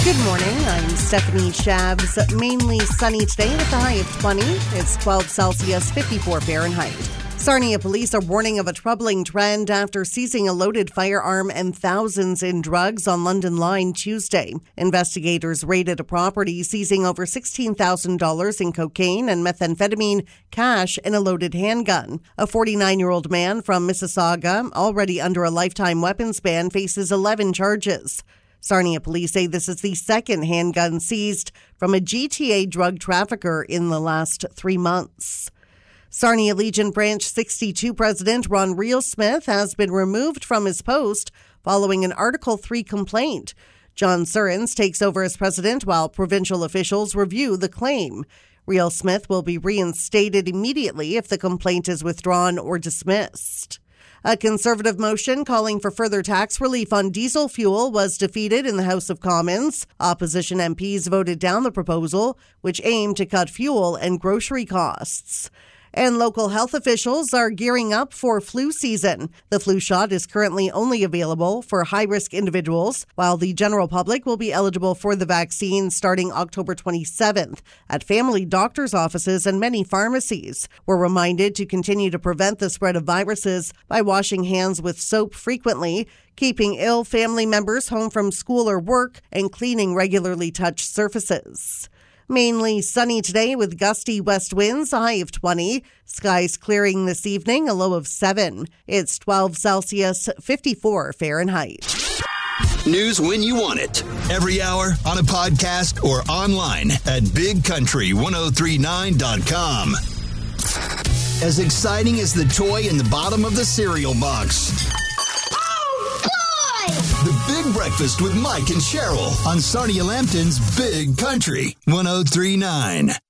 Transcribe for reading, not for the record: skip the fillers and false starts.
Good morning. I'm Stephanie Shabs. Mainly sunny today with a high of 20. It's 12 Celsius, 54 Fahrenheit. Sarnia police are warning of a troubling trend after seizing a loaded firearm and thousands in drugs on London Line Tuesday. Investigators raided a property, seizing over $16,000 in cocaine and methamphetamine cash in a loaded handgun. A 49-year-old man from Mississauga, already under a lifetime weapons ban, faces 11 charges. Sarnia police say this is the second handgun seized from a GTA drug trafficker in the last 3 months. Sarnia Legion Branch 62 President Ron Reelsmith has been removed from his post following an Article 3 complaint. John Surrens takes over as president while provincial officials review the claim. Reelsmith will be reinstated immediately if the complaint is withdrawn or dismissed. A Conservative motion calling for further tax relief on diesel fuel was defeated in the House of Commons. Opposition MPs voted down the proposal, which aimed to cut fuel and grocery costs. And local health officials are gearing up for flu season. The flu shot is currently only available for high-risk individuals, while the general public will be eligible for the vaccine starting October 27th at family doctors' offices and many pharmacies. We're reminded to continue to prevent the spread of viruses by washing hands with soap frequently, keeping ill family members home from school or work, and cleaning regularly touched surfaces. Mainly sunny today with gusty west winds, a high of 20. Skies clearing this evening, a low of 7. It's 12 Celsius, 54 Fahrenheit. News when you want it. Every hour on a podcast or online at bigcountry1039.com. As exciting as the toy in the bottom of the cereal box. The Big Breakfast with Mike and Cheryl on Sarnia Lambton's Big Country 1039.